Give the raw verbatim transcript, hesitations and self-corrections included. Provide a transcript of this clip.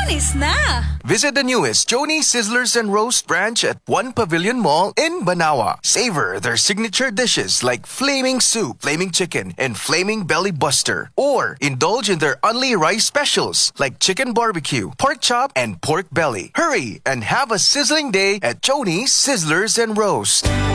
Lunes na! Visit the newest Joni Sizzlers and Roast branch at One Pavilion Mall in Banawa. Savor their signature dishes like Flaming Soup, Flaming Chicken, and Flaming Belly Buster. Or indulge in their only rice specials like Chicken Barbecue, Pork Chop, and Pork Belly. Hurry and have a sizzling day at Joni Sizzlers and Roast.